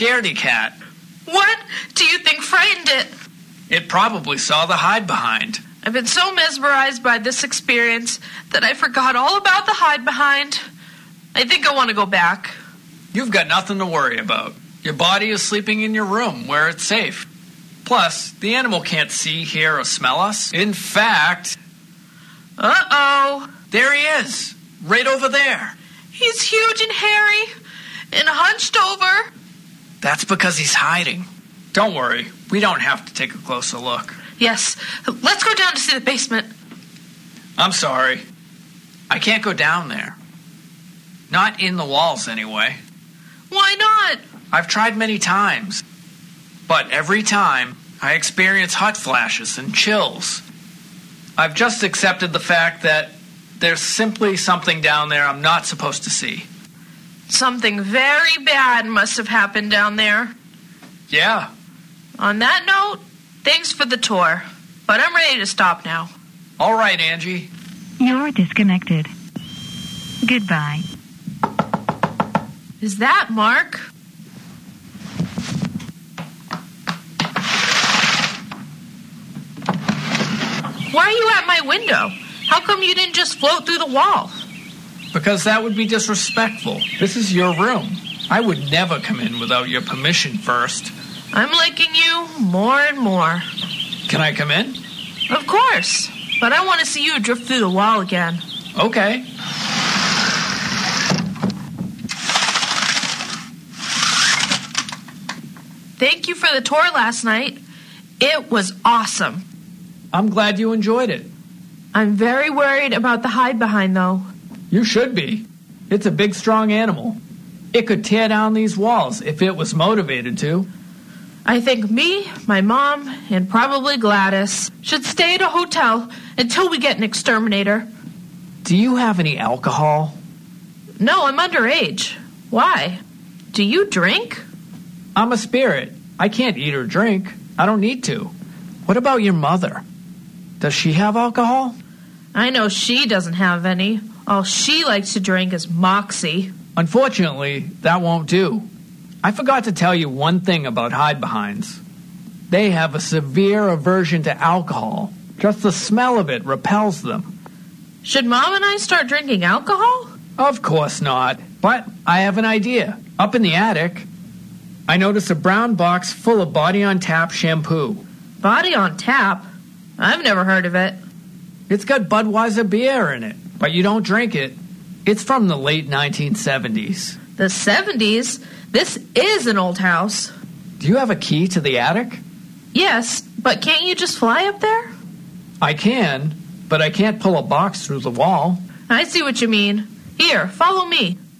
Scaredy cat. What do you think frightened it? It probably saw the hide behind. I've been so mesmerized by this experience that I forgot all about the hide behind. I think I want to go back. You've got nothing to worry about. Your body is sleeping in your room where it's safe. Plus, the animal can't see, hear, or smell us. In fact... Uh-oh. There he is, right over there. He's huge and hairy and hunched over. That's because he's hiding. Don't worry, we don't have to take a closer look. Yes, let's go down to see the basement. I'm sorry. I can't go down there. Not in the walls, anyway. Why not? I've tried many times. But every time, I experience hot flashes and chills. I've just accepted the fact that there's simply something down there I'm not supposed to see. Something very bad must have happened down there. Yeah. On that note, thanks for the tour. But I'm ready to stop now. All right, Angie. You're disconnected. Goodbye. Is that Mark? Why are you at my window? How come you didn't just float through the wall? Because that would be disrespectful. This is your room. I would never come in without your permission first. I'm liking you more and more. Can I come in? Of course. But I want to see you drift through the wall again. Okay. Thank you for the tour last night. It was awesome. I'm glad you enjoyed it. I'm very worried about the hide behind, though. You should be. It's a big, strong animal. It could tear down these walls if it was motivated to. I think me, my mom, and probably Gladys should stay at a hotel until we get an exterminator. Do you have any alcohol? No, I'm underage. Why? Do you drink? I'm a spirit. I can't eat or drink. I don't need to. What about your mother? Does she have alcohol? I know she doesn't have any. All she likes to drink is Moxie. Unfortunately, that won't do. I forgot to tell you one thing about hide-behinds. They have a severe aversion to alcohol. Just the smell of it repels them. Should Mom and I start drinking alcohol? Of course not. But I have an idea. Up in the attic, I noticed a brown box full of Body on Tap shampoo. Body on Tap? I've never heard of it. It's got Budweiser beer in it, but you don't drink it. It's from the late 1970s. The 70s? This is an old house. Do you have a key to the attic? Yes, but can't you just fly up there? I can, but I can't pull a box through the wall. I see what you mean. Here, follow me.